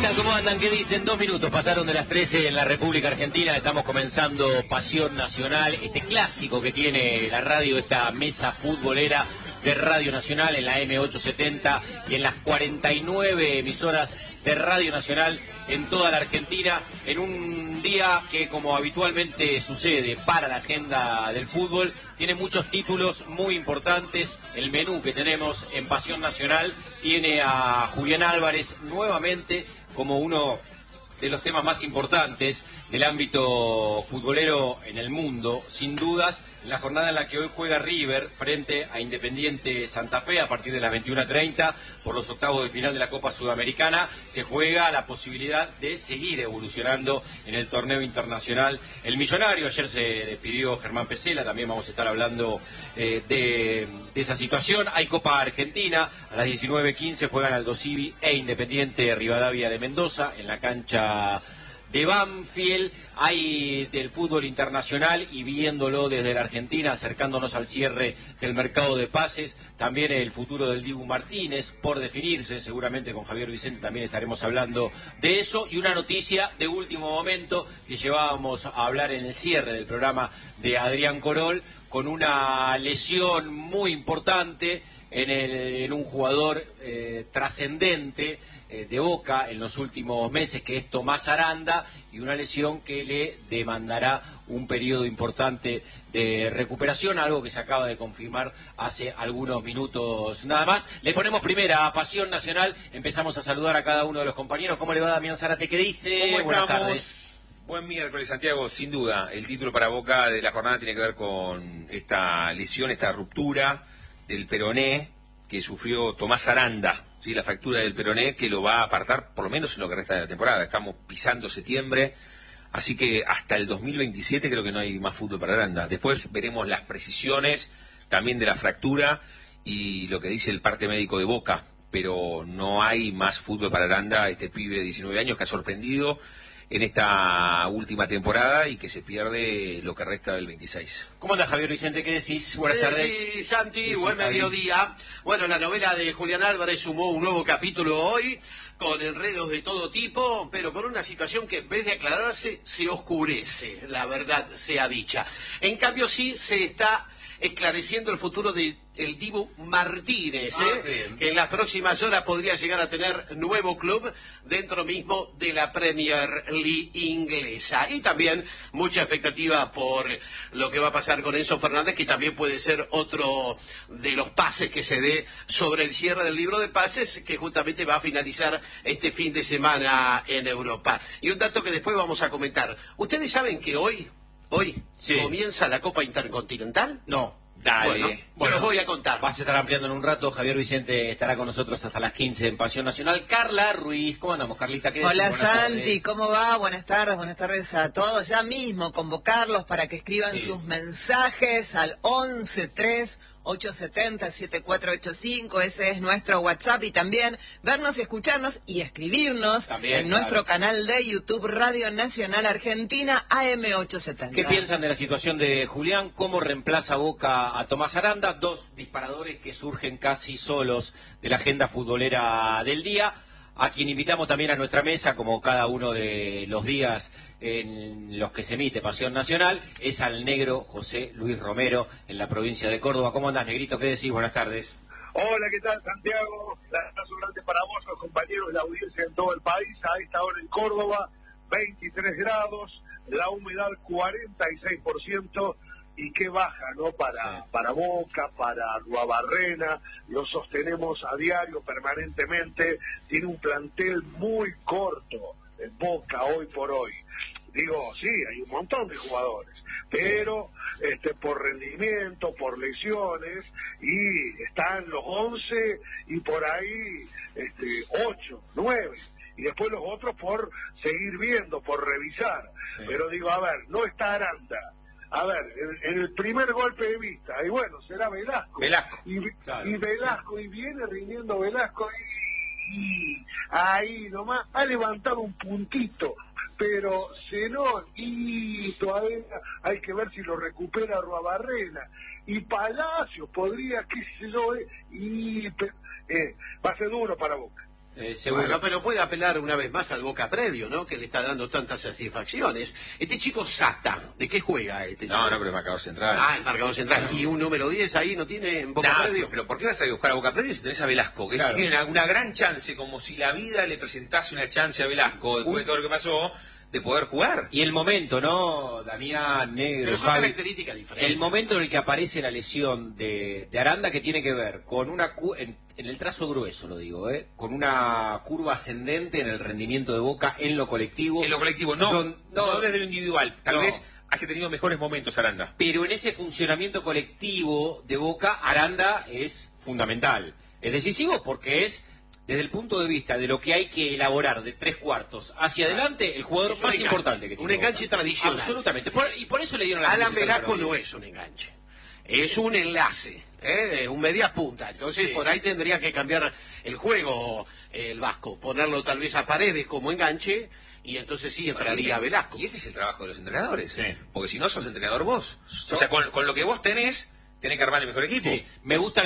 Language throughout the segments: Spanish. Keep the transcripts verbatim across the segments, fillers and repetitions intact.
tal? ¿Cómo andan? ¿Qué dicen? Dos minutos pasaron de las trece en la República Argentina. Estamos comenzando Pasión Nacional, este clásico que tiene la radio, esta mesa futbolera de Radio Nacional en la eme ochocientos setenta y en las cuarenta y nueve emisoras de Radio Nacional en toda la Argentina, en un día que, como habitualmente sucede para la agenda del fútbol, tiene muchos títulos muy importantes. El menú que tenemos en Pasión Nacional tiene a Julián Álvarez nuevamente como uno de los temas más importantes del ámbito futbolero en el mundo, sin dudas, en la jornada en la que hoy juega River frente a Independiente Santa Fe a partir de las veintiuna treinta por los octavos de final de la Copa Sudamericana. Se juega la posibilidad de seguir evolucionando en el torneo internacional. El Millonario, ayer se despidió Germán Pesela, también vamos a estar hablando eh, de, de esa situación. Hay Copa Argentina, a las diecinueve quince juegan Aldo Civi e Independiente Rivadavia de Mendoza en la cancha de Banfield. Hay del fútbol internacional y viéndolo desde la Argentina, acercándonos al cierre del mercado de pases, también el futuro del Dibu Martínez por definirse, seguramente con Javier Vicente también estaremos hablando de eso, y una noticia de último momento que llevábamos a hablar en el cierre del programa de Adrián Corol, con una lesión muy importante en, el, en un jugador eh, trascendente eh, de Boca en los últimos meses, que es Tomás Aranda, y una lesión que le demandará un periodo importante de recuperación, algo que se acaba de confirmar hace algunos minutos nada más. Le ponemos primera a Pasión Nacional, empezamos a saludar a cada uno de los compañeros. ¿Cómo le va, Damián Zárate? ¿Qué dice? ¿Cómo Buenas estamos? tardes. Buen miércoles, Santiago. Sin duda, el título para Boca de la jornada tiene que ver con esta lesión, esta ruptura del peroné que sufrió Tomás Aranda, ¿sí? La fractura del peroné que lo va a apartar por lo menos en lo que resta de la temporada. Estamos pisando septiembre, así que hasta el dos mil veintisiete creo que no hay más fútbol para Aranda. Después veremos las precisiones también de la fractura y lo que dice el parte médico de Boca, pero no hay más fútbol para Aranda, este pibe de diecinueve años que ha sorprendido en esta última temporada y que se pierde lo que resta del veintiséis. ¿Cómo anda, Javier Vicente? ¿Qué decís? Buenas tardes. Sí, Santi, Sí, buen sí, mediodía. Bueno, la novela de Julián Álvarez sumó un nuevo capítulo hoy, con enredos de todo tipo, pero con una situación que en vez de aclararse, se oscurece, la verdad sea dicha. En cambio, sí se está esclareciendo el futuro de el Dibu Martínez, ah, ¿eh? que en las próximas horas podría llegar a tener nuevo club dentro mismo de la Premier League inglesa. Y también mucha expectativa por lo que va a pasar con Enzo Fernández, que también puede ser otro de los pases que se dé sobre el cierre del libro de pases, que justamente va a finalizar este fin de semana en Europa. Y un dato que después vamos a comentar. ¿Ustedes saben que hoy, hoy sí. comienza la Copa Intercontinental? No. Dale. Bueno, Bueno, os voy a contar. Vas a estar ampliando en un rato. Javier Vicente estará con nosotros hasta las quince en Pasión Nacional. Carla Ruiz, ¿cómo andamos, Carlita? ¿Qué Hola, decís? Buenas Santi, tardes. ¿cómo va? Buenas tardes, buenas tardes a todos. Ya mismo convocarlos para que escriban Sí. sus mensajes al once tres ocho siete cero siete cuatro ocho cinco, ese es nuestro WhatsApp, y también vernos y escucharnos y escribirnos También, en claro. nuestro canal de YouTube Radio Nacional Argentina A M ochocientos setenta. ¿Qué piensan de la situación de Julián? ¿Cómo reemplaza Boca a Tomás Aranda? Dos disparadores que surgen casi solos de la agenda futbolera del día, a quien invitamos también a nuestra mesa, como cada uno de los días en los que se emite Pasión Nacional, es al negro José Luis Romero, en la provincia de Córdoba. ¿Cómo andás, negrito? ¿Qué decís? Buenas tardes. Hola, ¿qué tal, Santiago? Un abrazo grande para vos, los compañeros de la audiencia en todo el país. A esta hora en Córdoba, veintitrés grados, la humedad cuarenta y seis por ciento, y qué baja, ¿no? Para, sí. para Boca, para Ruabarrena, lo sostenemos a diario, permanentemente. Tiene un plantel muy corto en Boca hoy por hoy. Digo, sí, hay un montón de jugadores, pero este, por rendimiento, por lesiones, y están los once y por ahí este, ocho, nueve, y después los otros por seguir viendo, por revisar. Sí. Pero digo, a ver, no está Aranda. A ver, en, en el primer golpe de vista, y bueno, será Velasco. Velasco. Y, claro. y Velasco, y viene rindiendo Velasco, y, y ahí nomás ha levantado un puntito, pero Zenón, y todavía hay que ver si lo recupera Ruabarrena, y Palacios podría, qué sé yo, eh, y eh, va a ser duro para Boca. Eh, seguro. Bueno, pero puede apelar una vez más al Boca Predio, ¿no? Que le está dando tantas satisfacciones. Este chico Sata, ¿de qué juega este chico? No, no, pero es marcador central. Ah, el marcador central. ¿Y un número diez ahí no tiene en Boca Nah, Predio? pero, pero ¿por qué vas a ir a buscar a Boca Predio si tenés a Velasco? Que es- Claro. tiene una, una gran chance, como si la vida le presentase una chance a Velasco, después Un- de todo lo que pasó, de poder jugar. Y el momento, ¿no, Damián, Negro, Pero son Javi? características diferentes. El momento en el que aparece la lesión de, de Aranda, que tiene que ver con una cu- en, en el trazo grueso, lo digo, ¿eh? Con una curva ascendente en el rendimiento de Boca en lo colectivo. En lo colectivo, no, Don- no, no, desde lo individual. Tal no. vez has tenido mejores momentos, Aranda. Pero en ese funcionamiento colectivo de Boca, Aranda es fundamental. Es decisivo porque es, desde el punto de vista de lo que hay que elaborar de tres cuartos hacia adelante, el jugador Es un más enganche, importante que tiene un enganche Boca. tradicional. Absolutamente. Por- y por eso le dieron la Alan camiseta Velasco número no diez. es un enganche, es un enlace, ¿eh? De un media punta. Entonces Sí. por ahí tendría que cambiar el juego el Vasco, ponerlo tal vez a Paredes como enganche y entonces sí Bueno, entraría ese- Velasco. Y ese es el trabajo de los entrenadores. Sí. Porque si no sos entrenador vos. O sea, con, con lo que vos tenés, tenés que armar el mejor equipo. Sí, me gusta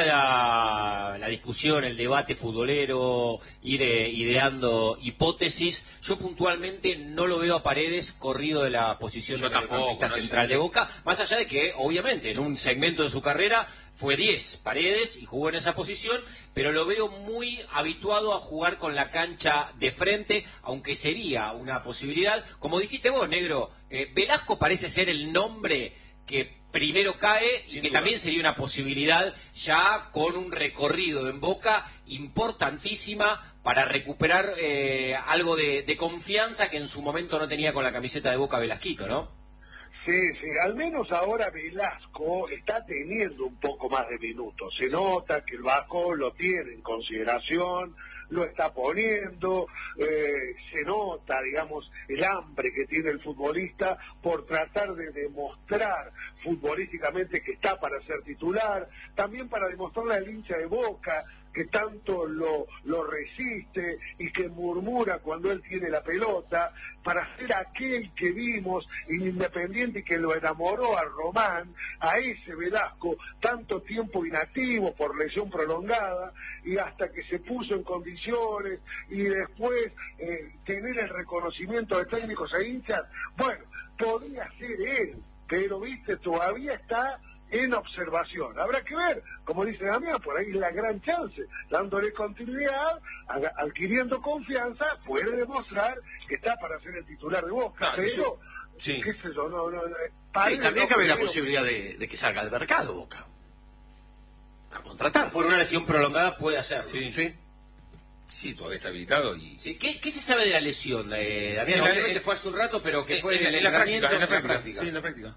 la, la discusión, el debate futbolero, ir eh, ideando hipótesis. Yo puntualmente no lo veo a Paredes corrido de la posición Yo de tampoco, mediocampista no es- central de Boca, más allá de que, obviamente, en un segmento de su carrera fue diez Paredes y jugó en esa posición, pero lo veo muy habituado a jugar con la cancha de frente, aunque sería una posibilidad. Como dijiste vos, Negro, eh, Velasco parece ser el nombre que primero cae y Sin que duda. también sería una posibilidad ya con un recorrido en Boca importantísima para recuperar eh, algo de, de confianza que en su momento no tenía con la camiseta de Boca Velasquito, ¿no? Sí, sí, al menos ahora Velasco está teniendo un poco más de minutos. Se nota que el Vasco lo tiene en consideración, lo está poniendo, eh, se nota, digamos, el hambre que tiene el futbolista por tratar de demostrar futbolísticamente que está para ser titular, también para demostrarle al hincha de Boca que tanto lo, lo resiste y que murmura cuando él tiene la pelota, para ser aquel que vimos en Independiente y que lo enamoró a Román, a ese Velasco, tanto tiempo inactivo por lesión prolongada, y hasta que se puso en condiciones, y después eh, tener el reconocimiento de técnicos e hinchas, bueno, podría ser él, pero viste, todavía está en observación. Habrá que ver, como dice Damián, por ahí es la gran chance, dándole continuidad, a- adquiriendo confianza, puede demostrar que está para ser el titular de Boca, No, pero, sí. qué sé yo, no, no, no, Sí, Paredes también no cabe la creo. posibilidad de, de que salga al mercado Boca a contratar. Por una lesión prolongada puede hacerlo. Sí. ¿Sí? Sí, todavía está habilitado y... Sí, ¿Qué, qué se sabe de la lesión, eh, Damián? En la- Obviamente fue hace un rato, pero que fue en, el la entrenamiento, práctica, en la en la práctica. práctica. Sí, en la práctica.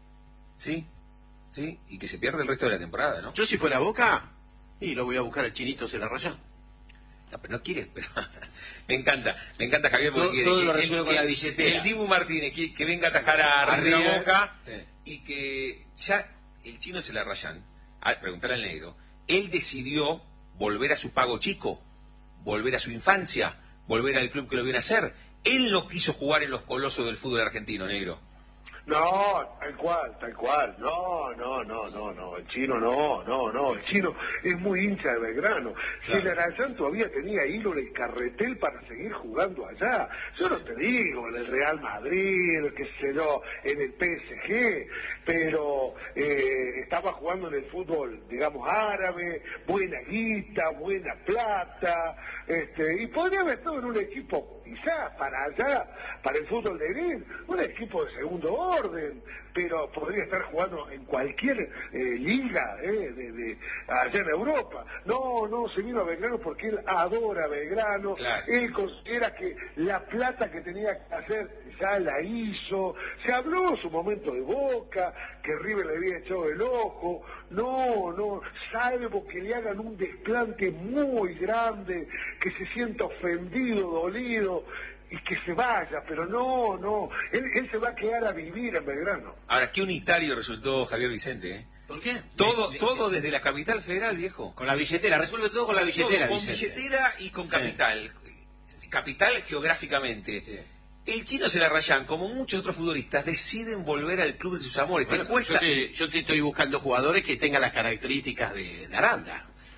Sí, sí, y que se pierde el resto de la temporada, ¿no? Yo si fuera Boca, y lo voy a buscar al Chinito, se la raya. No, pero no quiere, pero me encanta, me encanta Javier porque Todo- quiere todo que- lo que- resuelve con que- la billetera. que el Dibu Martínez que, que venga a atajar a Arriba. River Boca Sí. y que ya el chino se la rayan. A preguntar al negro, él decidió volver a su pago chico, volver a su infancia, volver al club que lo viene a hacer. Él no quiso jugar en los colosos del fútbol argentino, negro. No, tal cual, tal cual. No, no, no, no, no. El chino no, no, no. El chino es muy hincha de Belgrano. Claro. Si el Arayán todavía tenía hilo en el carretel para seguir jugando allá. Yo no te digo en el Real Madrid, qué sé yo, en el P S G, pero eh, estaba jugando en el fútbol, digamos, árabe, buena guita, buena plata, este, y podría haber estado en un equipo, quizás para allá, para el fútbol de Green, un equipo de segundo orden, pero podría estar jugando en cualquier eh, liga eh, de, de allá en Europa. No, no, se vino a Belgrano porque él adora a Belgrano, Claro. él considera que la plata que tenía que hacer ya la hizo, se habló en su momento de Boca, que River le había echado el ojo, no, no, salvo que le hagan un desplante muy grande, que se sienta ofendido, dolido, y que se vaya, pero no, no, él, él se va a quedar a vivir en Belgrano. Ahora, qué unitario resultó Javier Vicente, ¿eh? ¿Por qué? Todo, Le- todo desde la capital federal, viejo. Con la billetera, resuelve todo con la billetera, Todo, con Vicente. billetera y con Sí. capital. Capital geográficamente. Sí. El chino se la rayan, como muchos otros futbolistas, deciden volver al club de sus amores. Bueno, te cuesta. yo, te, yo te estoy buscando jugadores que tengan las características de, de Aranda.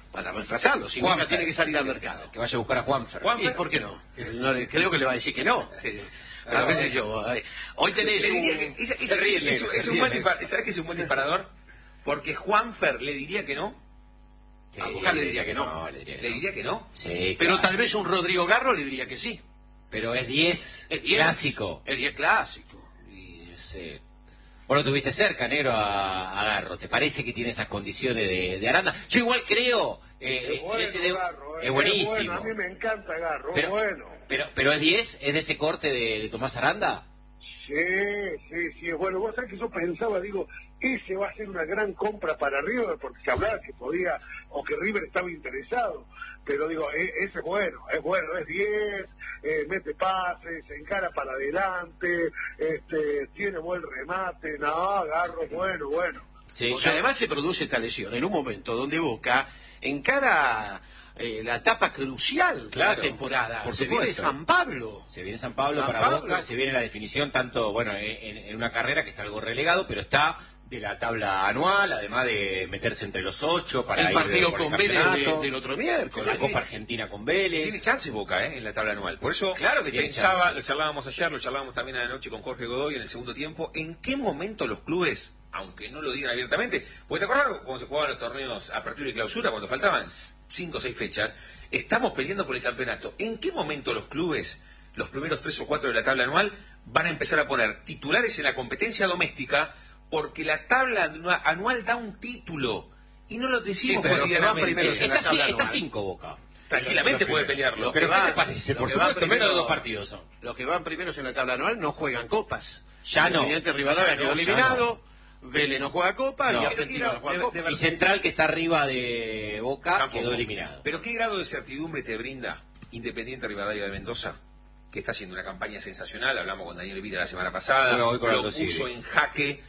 para reemplazarlo. Si Boca tiene que salir al mercado. Que vaya a buscar a Juanfer. ¿Y por qué no? no le, creo que le va a decir que no. Que, a veces yo. Hoy tenés le diría un... que esa, esa, es, es, es un buen disparador. ¿Sabes que es un buen disparador? Porque Juanfer le diría que no. Sí, a Boca le diría que no. no le, diría que, le no. diría que no. Sí, pero claro. tal vez un Rodrigo Garro le diría que sí. Pero es diez, es diez clásico. Es diez clásico. Y no sé. Vos lo tuviste cerca, negro, a, a Garro. ¿Te parece que tiene esas condiciones de, de Aranda? Yo igual creo. Eh, es, bueno, este de, Garro, es buenísimo. Es bueno. A mí me encanta Garro, pero, bueno. Pero, pero es diez, es de ese corte de, de Tomás Aranda. Sí, sí, sí, bueno, vos sabés que yo pensaba, digo, ese va a ser una gran compra para River, porque se hablaba que podía, o que River estaba interesado, pero digo, e ese es bueno, es bueno, es diez, eh, mete pases, se encara para adelante, este, tiene buen remate, no, Garro, bueno, bueno. Sí, porque además se produce esta lesión en un momento donde Boca encara... Eh, la etapa crucial claro, de la temporada. Por se supuesto. viene San Pablo. Se viene San Pablo San para Pablo. Boca, se viene la definición tanto, bueno, en, en una carrera que está algo relegado, pero está de la tabla anual, además de meterse entre los ocho para el ir partido por el con Vélez de, del otro con miércoles. la Copa Argentina con Vélez. Tiene chances Boca, ¿eh? En la tabla anual. Por eso claro que tiene pensaba, chances. Lo charlábamos ayer, lo charlábamos también a la noche con Jorge Godoy en el segundo tiempo, ¿en qué momento los clubes, aunque no lo digan abiertamente, porque te acordás cuando se jugaban los torneos apertura y clausura, cuando faltaban cinco o seis fechas, estamos peleando por el campeonato? ¿En qué momento los clubes, los primeros tres o cuatro de la tabla anual, van a empezar a poner titulares en la competencia doméstica? Porque la tabla anual da un título y no lo decimos sí, cotidianamente. Está, está, está cinco Boca. Tranquilamente puede pelearlo. Pero van, ¿qué te parece? Por supuesto, primero, menos de dos partidos son. Los que van primeros en la tabla anual no juegan copas. Ya no. Independiente Rivadavia quedó eliminado. No. Vélez no juega Copa no, y Argentina no juega de, Copa. de y Central, que está arriba de Boca, Tampoco. quedó eliminado. Pero ¿qué grado de certidumbre te brinda Independiente Rivadavia de Mendoza, que está haciendo una campaña sensacional? Hablamos con Daniel Vira la semana pasada, bueno, voy con lo Aldo puso Civi. en jaque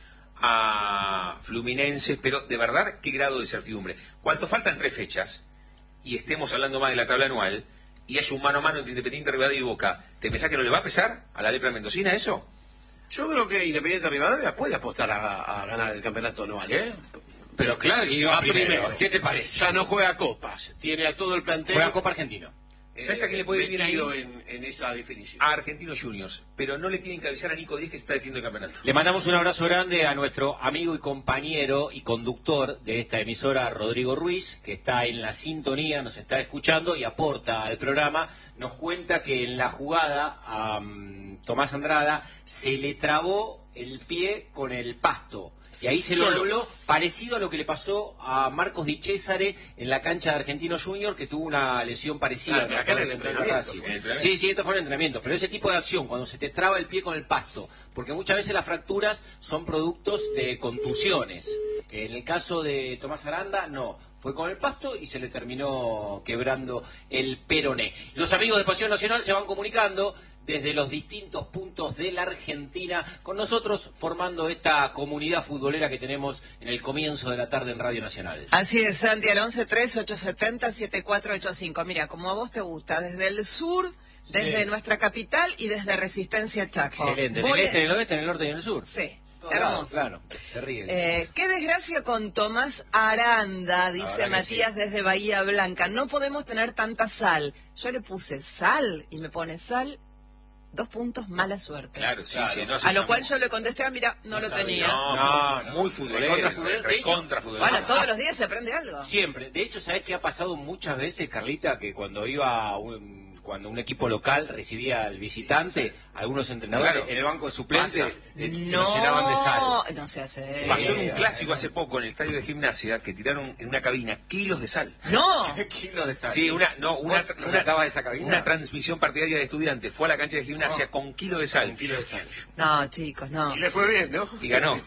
a Fluminense, pero de verdad, ¿qué grado de certidumbre? Cuanto faltan tres fechas y estemos hablando más de la tabla anual y hay un mano a mano entre Independiente Rivadavia y Boca, ¿te pensás que no le va a pesar a la lepra mendocina eso? Yo creo que Independiente Rivadavia puede apostar a, a ganar el campeonato anual, ¿eh? Pero claro, y va va primero. primero. ¿Qué te parece? Ya no juega copas, tiene a todo el plantel. Juega Copa Argentina. eh, ¿Sabes a quién le puede ir bien ahí? metido en, en esa definición. A Argentinos Juniors, pero no le tienen que avisar a Nico Díez que se está definiendo el campeonato. Le mandamos un abrazo grande a nuestro amigo y compañero y conductor de esta emisora, Rodrigo Ruiz, que está en la sintonía, nos está escuchando y aporta al programa. Nos cuenta que en la jugada a um, Tomás Andrada se le trabó el pie con el pasto. Y ahí se lo Solo. dobló, parecido a lo que le pasó a Marcos Di Cesare en la cancha de Argentinos Juniors, que tuvo una lesión parecida. Ah, pero acá en el entrenamiento, Sí, en el entrenamiento. sí, sí, esto fue en entrenamiento. Pero ese tipo de acción, cuando se te traba el pie con el pasto, porque muchas veces las fracturas son productos de contusiones. En el caso de Tomás Aranda, no. Fue con el pasto y se le terminó quebrando el peroné. Los amigos de Pasión Nacional se van comunicando desde los distintos puntos de la Argentina con nosotros, formando esta comunidad futbolera que tenemos en el comienzo de la tarde en Radio Nacional. Así es, Santi, al once tres ocho siete cero siete cuatro ocho cinco. Mira, como a vos te gusta, desde el sur, desde Sí. nuestra capital y desde Resistencia Chaco. Excelente. En el Voy a- este, en el oeste, en el norte y en el sur. Sí, Todos lados, hermoso. Claro, se ríen. Eh, qué desgracia con Tomás Aranda, dice verdad que Matías sí. desde Bahía Blanca. No podemos tener tanta sal. Yo le puse sal y me pone sal, dos puntos, mala suerte. Claro, sí, Claro. sí. No, A lo cual yo le contesté, ah, mira, no, No lo sabía. tenía. No, No, muy, no. muy futbolero, Recontra futbolero. recontra futbolero. Bueno, todos los días se aprende algo. Siempre. De hecho, ¿sabés qué ha pasado muchas veces, Carlita? Que cuando iba un, cuando un equipo local recibía al visitante, algunos entrenadores Claro. en el banco de suplentes Pasa. eh, se No, lo llenaban de sal. no se hace. Sí. Pasó en un Eh, clásico hace poco en el estadio de gimnasia que tiraron en una cabina kilos de sal. No. Kilos de sal. Sí, una, no, una, ¿Vos una, tratabas de esa cabina? una transmisión partidaria de estudiantes fue a la cancha de gimnasia Oh. con kilo de sal. Un kilo de sal. No, chicos, no. Y le fue bien, ¿no? Y ganó.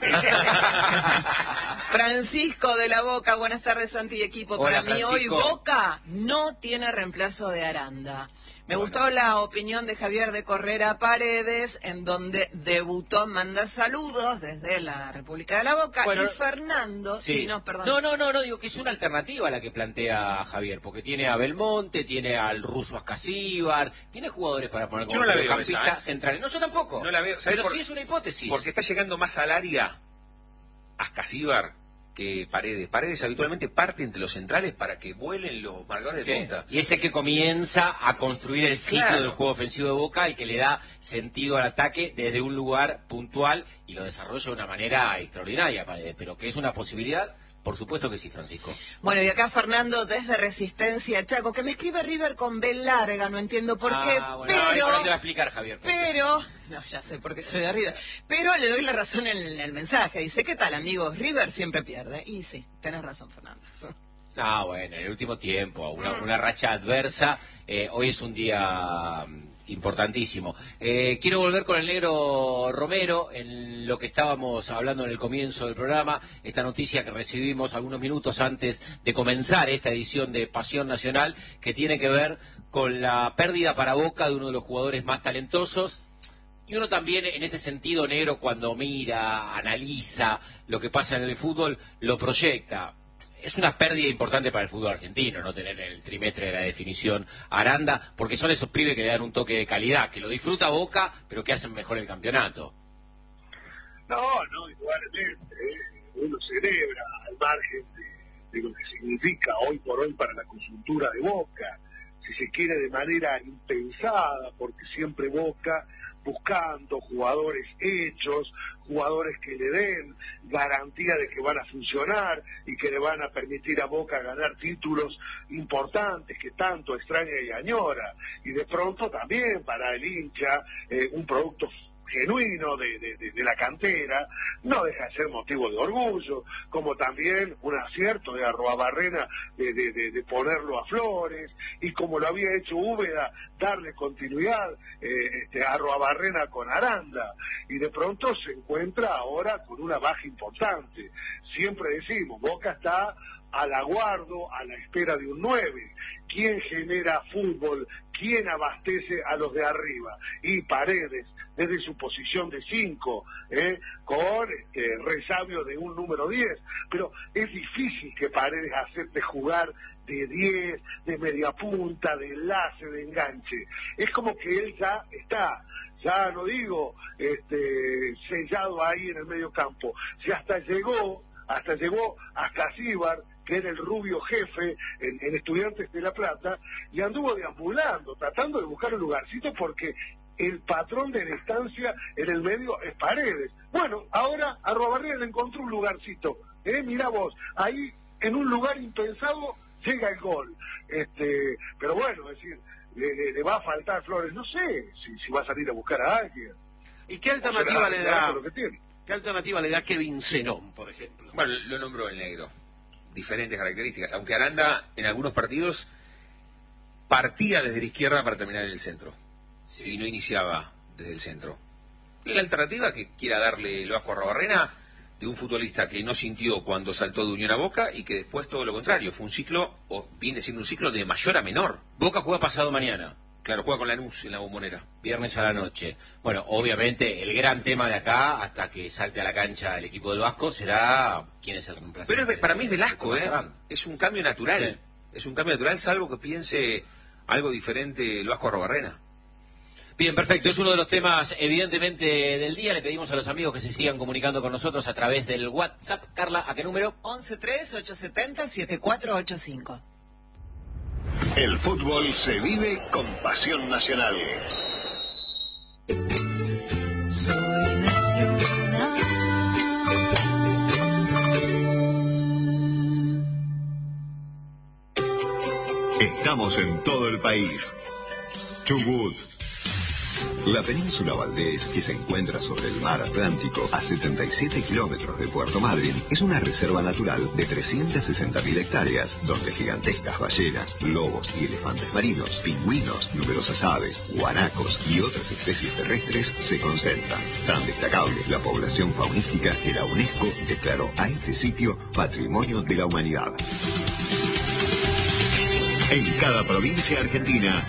Francisco de la Boca, buenas tardes, Santi y equipo. Hola, Para mí hoy Francisco. Boca no tiene reemplazo de Aranda. Me Bueno. gustó la opinión de Javier de Correra Paredes, en donde debutó, manda saludos desde la República de la Boca. Bueno, y Fernando, sí, no, perdón. No, no, no, no, digo que es una alternativa la que plantea Javier, porque tiene a Belmonte, tiene al ruso Ascasíbar, tiene jugadores para poner Yo como no la veo mediocampista esa, ¿eh? centrales. No, yo tampoco. No la veo. ¿Sabés Pero por- sí es una hipótesis. Porque está llegando más al área Ascasíbar que Paredes. Paredes habitualmente parte entre los centrales para que vuelen los marcadores de Sí. punta. Y es el que comienza a construir el ciclo Claro. del juego ofensivo de Boca y que le da sentido al ataque desde un lugar puntual y lo desarrolla de una manera extraordinaria, Paredes, pero que es una posibilidad. Por supuesto que sí, Francisco. Bueno, y acá Fernando desde Resistencia Chaco, que me escribe River con B larga, no entiendo por qué, Ah, bueno, pero... ahora te va a explicar, Javier. Pero, no, ya sé por qué soy de River, pero le doy la razón en el, el mensaje. Dice, ¿qué tal, amigos? River siempre pierde. Y sí, tenés razón, Fernando. Ah, bueno, en el último tiempo, una, una racha adversa. Eh, hoy es un día mm, importantísimo. Eh, quiero volver con el negro Romero en lo que estábamos hablando en el comienzo del programa, esta noticia que recibimos algunos minutos antes de comenzar esta edición de Pasión Nacional, que tiene que ver con la pérdida para Boca de uno de los jugadores más talentosos. Y uno también, en este sentido, negro, cuando mira, analiza lo que pasa en el fútbol, lo proyecta. Es una pérdida importante para el fútbol argentino no tener en el trimestre de la definición a Aranda, porque son esos pibes que le dan un toque de calidad, que lo disfruta Boca, pero que hacen mejor el campeonato. No, no, igualmente, eh, uno celebra al margen de, de lo que significa hoy por hoy para la coyuntura de Boca, si se quiere de manera impensada, porque siempre Boca buscando jugadores hechos, jugadores que le den garantía de que van a funcionar y que le van a permitir a Boca ganar títulos importantes que tanto extraña y añora, y de pronto también para el hincha eh, un producto genuino de, de, de, de la cantera, no deja de ser motivo de orgullo, como también un acierto de Arruabarrena de, de, de, de ponerlo a Flores, y como lo había hecho Úbeda, darle continuidad eh, este, a Arruabarrena con Aranda, y de pronto se encuentra ahora con una baja importante. Siempre decimos, Boca está al aguardo, a la espera de un nueve. ¿Quién genera fútbol? ¿Quién abastece a los de arriba? Y Paredes, desde su posición de cinco, ¿eh? con este, resabio de un número diez. Pero es difícil que Paredes acepte jugar de diez, de media punta, de enlace, de enganche. Es como que él ya está, ya no digo este, sellado ahí en el medio campo, si hasta llegó, hasta llegó a Casíbar, que era el rubio jefe en, en Estudiantes de La Plata, y anduvo deambulando, tratando de buscar un lugarcito porque el patrón de la estancia en el medio es Paredes. Bueno, ahora a Arruabarrena le encontró un lugarcito, ¿eh? Mirá vos, ahí en un lugar impensado llega el gol. Este, pero bueno, es decir, le, le, le va a faltar Flores, no sé si, si va a salir a buscar a alguien. ¿Y qué alternativa le da? Lo que tiene. ¿Qué alternativa le da Kevin Zenón, por ejemplo? Bueno, lo nombró el negro. Diferentes características, aunque Aranda en algunos partidos partía desde la izquierda para terminar en el centro, sí, y no iniciaba desde el centro. La alternativa que quiera darle el Vasco Arruabarrena de un futbolista que no sintió cuando saltó de Unión a Boca y que después todo lo contrario, fue un ciclo, o viene siendo un ciclo de mayor a menor. Boca juega pasado mañana. Claro, juega con Lanús en la Bombonera. Viernes a la noche. Bueno, obviamente el gran tema de acá, hasta que salte a la cancha el equipo del Vasco, será quién es el reemplazante. Pero es, para mí es de- Velasco, de ¿eh? Aranda. Es un cambio natural. Sí. Es un cambio natural, salvo que piense algo diferente el Vasco Arruabarrena. Bien, perfecto. Es uno de los temas, evidentemente, del día. Le pedimos a los amigos que se sigan comunicando con nosotros a través del WhatsApp. Carla, ¿a qué número? once tres, ochocientos setenta, setenta y cuatro ochenta y cinco. El fútbol se vive con pasión nacional. Soy nacional. Estamos en todo el país. Chubut. La península Valdés, que se encuentra sobre el mar Atlántico a setenta y siete kilómetros de Puerto Madryn, es una reserva natural de trescientas sesenta mil hectáreas, donde gigantescas ballenas, lobos y elefantes marinos, pingüinos, numerosas aves, guanacos y otras especies terrestres se concentran. Tan destacable la población faunística que la UNESCO declaró a este sitio Patrimonio de la Humanidad. En cada provincia argentina,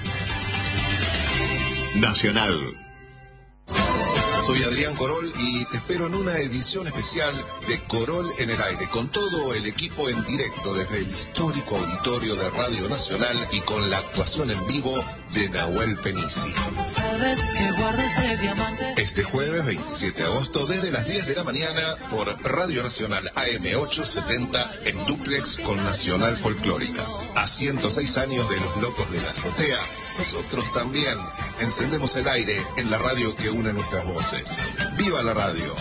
Nacional. Soy Adrián Corol y te espero en una edición especial de Corol en el Aire, con todo el equipo en directo desde el histórico auditorio de Radio Nacional y con la actuación en vivo de Nahuel Penisi. Sabes que guardo este diamante. Este jueves veintisiete de agosto desde las diez de la mañana por Radio Nacional A M ochocientos setenta en dúplex con Nacional Folclórica. A ciento seis años de Los Locos de la Azotea, nosotros también encendemos el aire en la radio que une nuestras voces. ¡Viva la radio!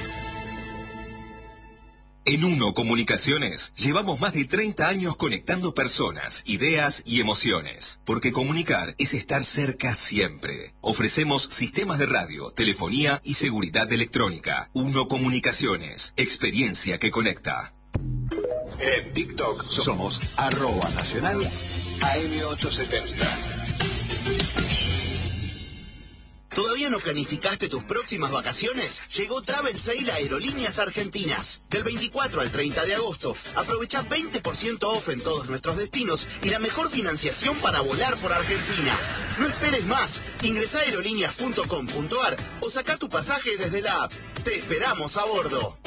En Uno Comunicaciones llevamos más de treinta años conectando personas, ideas y emociones, porque comunicar es estar cerca siempre. Ofrecemos sistemas de radio, telefonía y seguridad electrónica. Uno Comunicaciones, experiencia que conecta. En TikTok somos arroba nacional A M ochocientos setenta. ¿Todavía no planificaste tus próximas vacaciones? Llegó Travel Sale a Aerolíneas Argentinas. Del veinticuatro al treinta de agosto, aprovecha veinte por ciento off en todos nuestros destinos y la mejor financiación para volar por Argentina. No esperes más. Ingresá a aerolíneas punto com punto ar o saca tu pasaje desde la app. Te esperamos a bordo.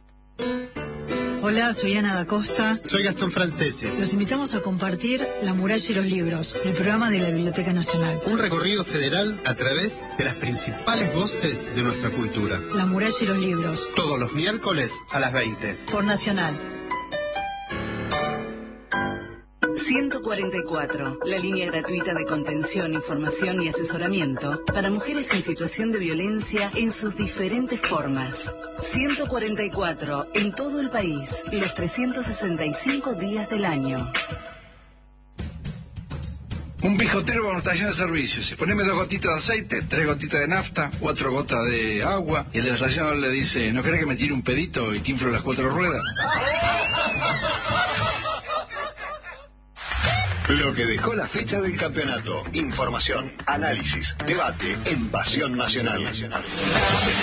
Hola, soy Ana da Costa. Soy Gastón Francese. Los invitamos a compartir La Muralla y los Libros, el programa de la Biblioteca Nacional. Un recorrido federal a través de las principales voces de nuestra cultura. La Muralla y los Libros. Todos los miércoles a las veinte. Por Nacional. ciento cuarenta y cuatro, la línea gratuita de contención, información y asesoramiento para mujeres en situación de violencia en sus diferentes formas. ciento cuarenta y cuatro, en todo el país, los trescientos sesenta y cinco días del año. Un pijotero con una estación de servicio. Si poneme dos gotitas de aceite, tres gotitas de nafta, cuatro gotas de agua, y el de la estación le dice, ¿no querés que me tire un pedito y te inflo las cuatro ruedas? Lo que dejó la fecha del campeonato. Información, análisis, debate en Pasión Nacional.